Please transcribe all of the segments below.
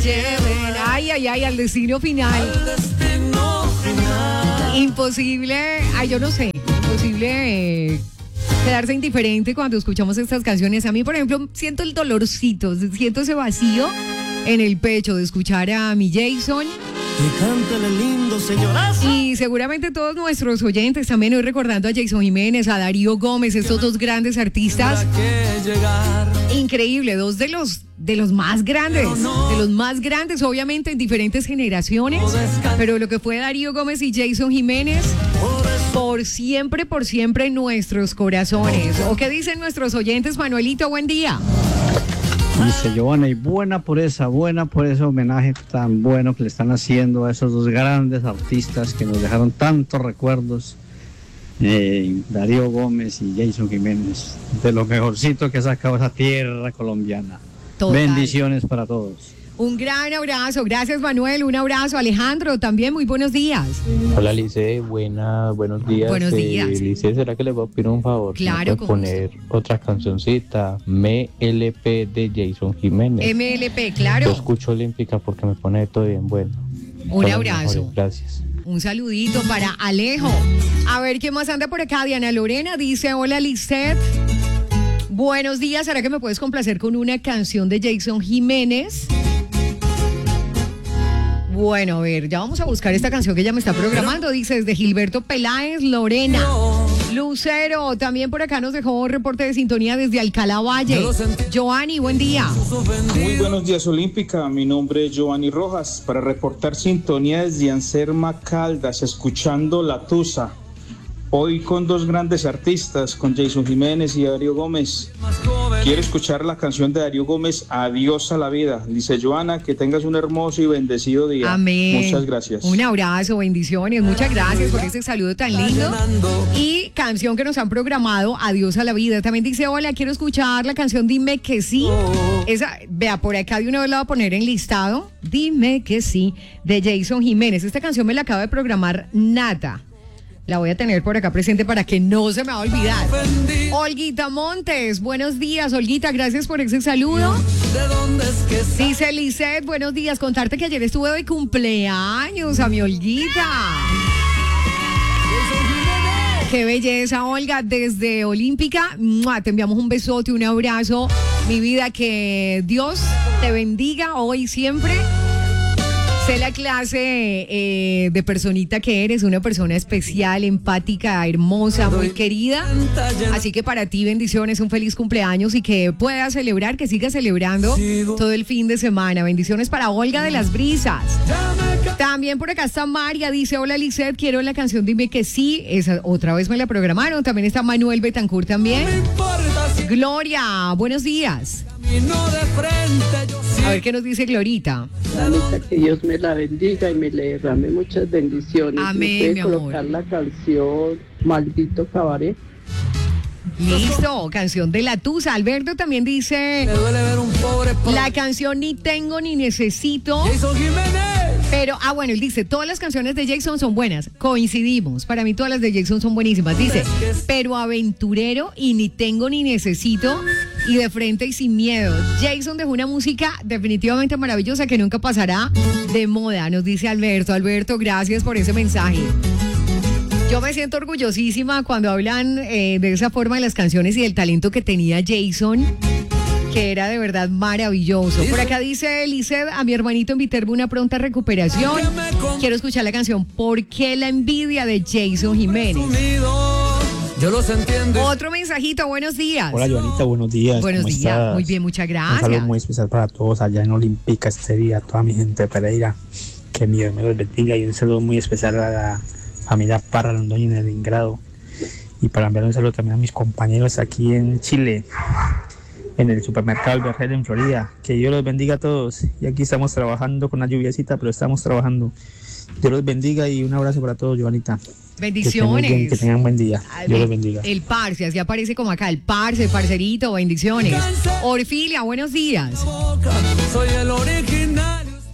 lleven, ay, al destino final. Imposible, yo no sé, imposible quedarse indiferente cuando escuchamos estas canciones. A mí, por ejemplo, siento el dolorcito, siento ese vacío en el pecho de escuchar a mi Jason. Lindo, señorazo. Y seguramente todos nuestros oyentes también, hoy recordando a Jason Jiménez, a Darío Gómez, estos dos grandes artistas. Increíble, dos de los más grandes, obviamente en diferentes generaciones, pero lo que fue Darío Gómez y Jason Jiménez, por siempre en nuestros corazones. ¿O qué dicen nuestros oyentes? Manuelito, buen día. Dice Giovanna, y buena por ese homenaje tan bueno que le están haciendo a esos dos grandes artistas que nos dejaron tantos recuerdos, Darío Gómez y Jason Jiménez, de lo mejorcito que ha sacado esa tierra colombiana. Total. Bendiciones para todos. Un gran abrazo, gracias Manuel, un abrazo. Alejandro, también muy buenos días. Hola Lice, buenos días. Buenos días. Lice, ¿será que le voy a pedir un favor? Claro, ¿me puede poner otra cancioncita? MLP de Jason Jiménez. MLP, claro. Yo escucho Olímpica porque me pone todo bien bueno. Un abrazo. Gracias. Un saludito para Alejo. A ver, ¿quién más anda por acá? Diana Lorena dice, hola Lisette. Buenos días, ¿será que me puedes complacer con una canción de Jason Jiménez? Bueno, a ver, ya vamos a buscar esta canción que ella me está programando. Dice, desde Gilberto Peláez, Lorena. Lucero, también por acá nos dejó un reporte de sintonía desde Alcalá Valle. Giovanni, buen día. Muy buenos días, Olímpica. Mi nombre es Giovanni Rojas, para reportar sintonía desde Anserma Caldas, escuchando La Tusa. Hoy con dos grandes artistas, con Jason Jiménez y Darío Gómez. Quiero escuchar la canción de Darío Gómez, Adiós a la vida. Dice Joana, que tengas un hermoso y bendecido día. Amén. Muchas gracias. Un abrazo, bendiciones. Muchas gracias por ese saludo tan lindo. Y canción que nos han programado, Adiós a la vida. También dice, hola, quiero escuchar la canción Dime que sí. Esa, vea, por acá de una vez la voy a poner en listado. Dime que sí, de Jason Jiménez. Esta canción me la acaba de programar Nata. La voy a tener por acá presente para que no se me va a olvidar. Olguita Montes, buenos días, Olguita, gracias por ese saludo. Dice Lisette, buenos días, contarte que ayer estuve de cumpleaños a mi Olguita. Qué belleza, Olga, desde Olímpica, te enviamos un besote, un abrazo, mi vida, que Dios te bendiga hoy y siempre. Sé la clase de personita que eres, una persona especial, empática, hermosa, muy querida. Así que para ti bendiciones, un feliz cumpleaños y que puedas celebrar, que sigas celebrando todo el fin de semana. Bendiciones para Olga de las Brisas. También por acá está María, dice, hola Lisette, quiero la canción Dime que sí. Esa otra vez me la programaron. También está Manuel Betancourt también. Gloria, buenos días. A ver qué nos dice Glorita. Que Dios me la bendiga y me le derrame muchas bendiciones. Amén, mi amor. Colocar la canción Maldito Cabaret. Listo, canción de La Tusa. Alberto también dice, Me duele ver un pobre la canción Ni Tengo Ni Necesito. Jason Jiménez. Pero, bueno, él dice, todas las canciones de Jason son buenas. Coincidimos. Para mí todas las de Jason son buenísimas. Dice, pero Aventurero y Ni Tengo Ni Necesito y De Frente y Sin Miedo. Jason dejó una música definitivamente maravillosa que nunca pasará de moda, nos dice Alberto. Alberto, gracias por ese mensaje. Yo me siento orgullosísima cuando hablan de esa forma de las canciones y del talento que tenía Jason, que era de verdad maravilloso. Por acá dice Lisette, a mi hermanito en Viterbo una pronta recuperación. Quiero escuchar la canción ¿Por qué la envidia? De Jason Jiménez. Yo los entiendo. Otro mensajito, buenos días. Hola Joanita, buenos días. Buenos ¿Cómo días, estás? muy bien, muchas Un gracias. saludo muy especial para todos allá en Olímpica este día, toda mi gente de Pereira. Que mi Dios me los bendiga, y un saludo muy especial a la familia Parra Londoño en Leningrado. Y para enviar un saludo también a mis compañeros aquí en Chile, en el supermercado El Vergel en Florida. Que Dios los bendiga a todos. Y aquí estamos trabajando con la lluviecita, pero estamos trabajando. Dios los bendiga y un abrazo para todos, Joanita. Bendiciones. Que tengan buen día. Dios los bendiga. El parce, así aparece como acá, el parce, parcerito, bendiciones. Orfilia, buenos días. Soy el original.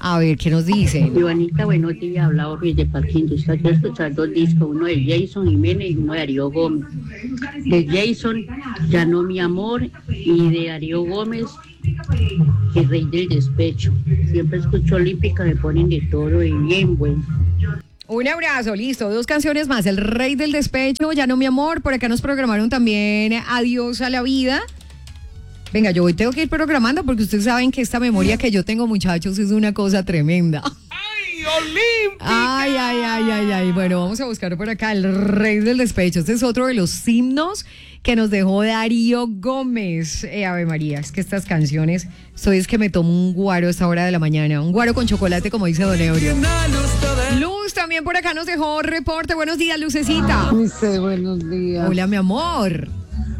A ver, ¿qué nos dicen? Ivánita, buenos días, habla Ruiz de Parque Industrial. Quiero escuchar dos discos, uno de Jason Jiménez y uno de Darío Gómez. De Jason, Ya no mi amor, y de Darío Gómez, El rey del despecho. Siempre escucho Olímpica, me ponen de todo y bien bueno. Un abrazo, listo. 2 canciones más. El rey del despecho, Ya no mi amor. Por acá nos programaron también Adiós a la vida. Venga, yo hoy tengo que ir programando porque ustedes saben que esta memoria que yo tengo, muchachos, es una cosa tremenda. ¡Ay, Olímpica! Ay. Bueno, vamos a buscar por acá El rey del despecho. Este es otro de los himnos que nos dejó Darío Gómez. Ave María, es que estas canciones, es que me tomo un guaro a esta hora de la mañana. Un guaro con chocolate, como dice Don Eurio. Luz también por acá nos dejó reporte. Buenos días, Lucecita. Dice, buenos días. Hola, mi amor.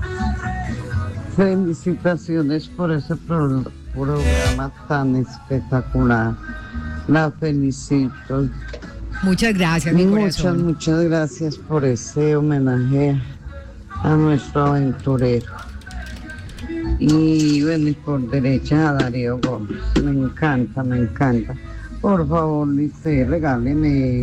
Felicitaciones por ese programa tan espectacular. La felicito. Muchas gracias, mi corazón. Muchas gracias por ese homenaje a nuestro aventurero. Y bueno, y por derecha a Darío Gómez. Me encanta. Por favor, Lice, regálame.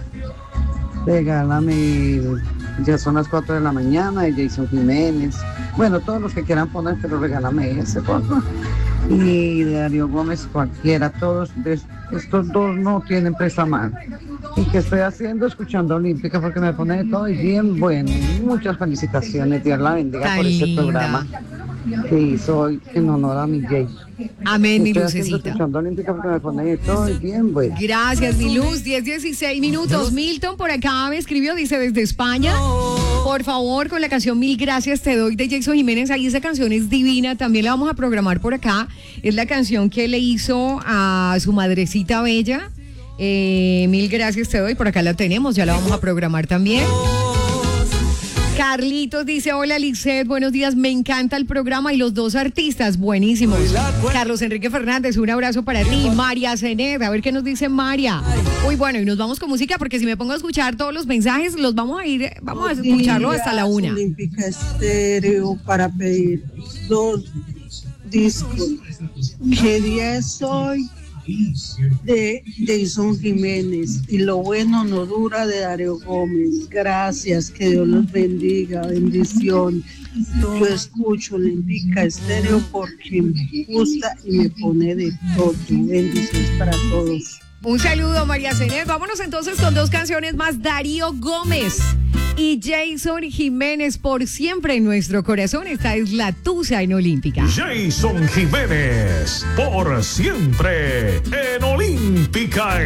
Ya son las 4 de la mañana, de Jason Jiménez. Bueno, todos los que quieran poner, pero regálame ese, por favor. Y de Darío Gómez, cualquiera. Todos estos dos no tienen presa mal. Y que estoy haciendo, escuchando Olímpica, porque me pone de todo y bien bueno. Muchas felicitaciones, Dios la bendiga por ese programa que hizo hoy en honor a mi Jason. Amén, mi Lucecita. Lucecita. Escuchando Olímpica porque me pone de todo y bien bueno. Gracias, mi Luz. 10:16 minutos. Milton por acá me escribió, dice desde España. Por favor, con la canción Mil Gracias Te Doy de Jason Jiménez. Ahí esa canción es divina. También la vamos a programar por acá. Es la canción que le hizo a su madrecita bella. Mil Gracias Te Doy. Por acá la tenemos. Ya la vamos a programar también. Carlitos dice, hola Lizeth, buenos días, me encanta el programa y los 2 artistas, buenísimos. Carlos Enrique Fernández, un abrazo para ti. María Zenet, a ver qué nos dice María. Uy, bueno, y nos vamos con música porque si me pongo a escuchar todos los mensajes, vamos a escucharlo hasta la 1. Olímpica Estéreo para pedir 2 discos. ¿Qué día es hoy? De Jason Jiménez y Lo bueno no dura de Darío Gómez. Gracias, que Dios los bendiga, bendición. Yo escucho Olímpica Estéreo porque me gusta y me pone de todo. Bendiciones para todos. Un saludo, María Zenet. Vámonos entonces con 2 canciones más. Darío Gómez y Jason Jiménez, por siempre en nuestro corazón. Esta es La Tusa en Olímpica. Jason Jiménez, por siempre en Olímpica.